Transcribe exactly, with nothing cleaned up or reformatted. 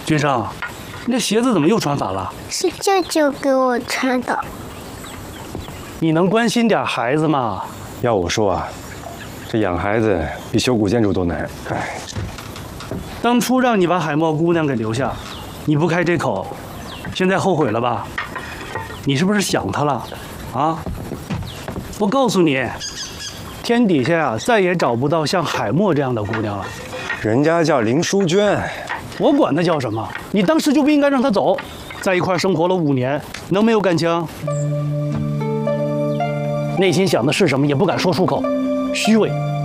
君生，你这鞋子怎么又穿反了？ 是舅舅给我穿的。 你能关心点孩子吗？ 要我说啊，这养孩子比修古建筑都难。哎， 当初让你把海默姑娘给留下，你不开这口，现在后悔了吧？你是不是想她了？啊？我告诉你，天底下啊再也找不到像海默这样的姑娘了。 人家叫林淑娟， 我管她叫什么？你当时就不应该让她走。在一块儿生活了五年，能没有感情？内心想的是什么也不敢说出口，虚伪。